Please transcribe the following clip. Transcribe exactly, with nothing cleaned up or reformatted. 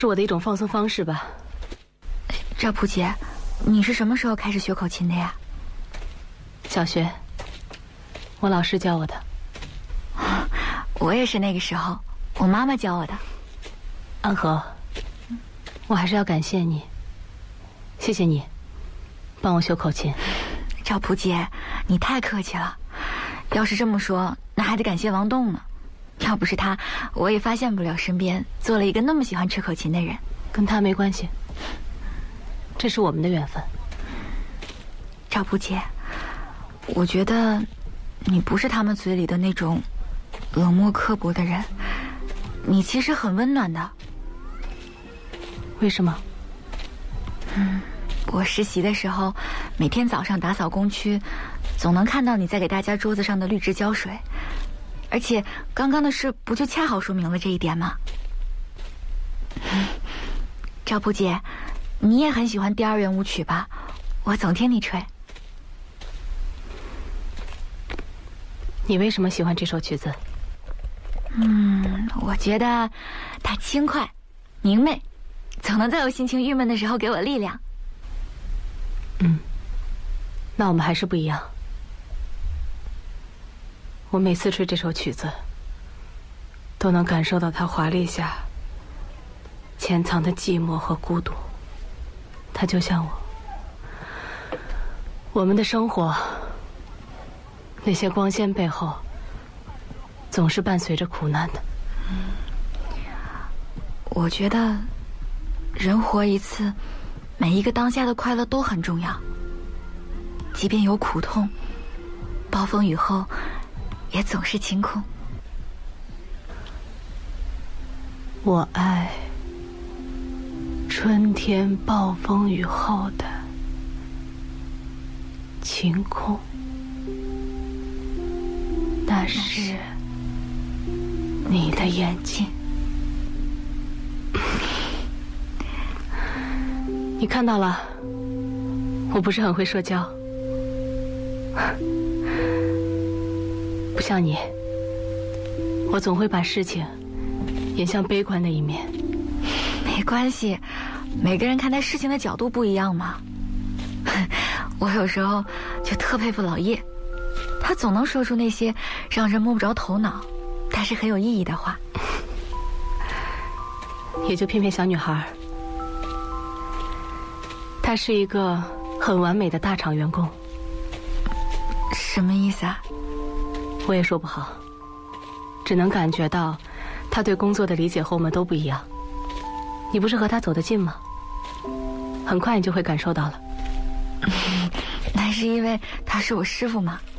是我的一种放松方式吧。 赵普姐，你是什么时候开始学口琴的呀？ 小学，我老师教我的。 我也是那个时候，我妈妈教我的。 安和，我还是要感谢你，谢谢你帮我修口琴。 赵普姐，你太客气了。要是这么说，那还得感谢王栋呢。要不是他，我也发现不了身边做了一个那么喜欢吹口琴的人。 跟他没关系，这是我们的缘分。 赵普姐，我觉得你不是他们嘴里的那种冷漠刻薄的人，你其实很温暖的。 为什么？ 嗯，我实习的时候，每天早上打扫工区，总能看到你在给大家桌子上的绿植浇水。而且刚刚的事不就恰好说明了这一点吗？赵普姐，你也很喜欢第二圆舞曲吧？我总听你吹。 你为什么喜欢这首曲子？ 嗯，我觉得它轻快、明媚，总能在我心情郁闷的时候给我力量。 嗯，那我们还是不一样。我每次吹这首曲子，都能感受到它华丽下潜藏的寂寞和孤独。它就像我，我们的生活，那些光鲜背后，总是伴随着苦难的。 我觉得，人活一次，每一个当下的快乐都很重要。即便有苦痛，暴风雨后，也总是晴空。 我爱春天暴风雨后的晴空，那是你的眼睛。你看到了，我不是很会社交，不像你，我总会把事情演向悲观的一面。 没关系，每个人看待事情的角度不一样嘛。我有时候就特佩服老叶，他总能说出那些让人摸不着头脑，但是很有意义的话。 也就偏偏小女孩，她是一个很完美的大厂员工。 什么意思啊？ 我也说不好，只能感觉到她对工作的理解和我们都不一样。你不是和她走得近吗？很快你就会感受到了。 那是因为他是我师傅嘛。